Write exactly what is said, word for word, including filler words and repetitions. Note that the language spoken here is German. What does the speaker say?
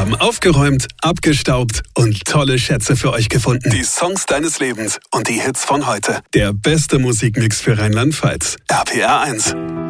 haben aufgeräumt, abgestaubt und tolle Schätze für euch gefunden. Die Songs deines Lebens und die Hits von heute. Der beste Musikmix für Rheinland-Pfalz. R P R eins.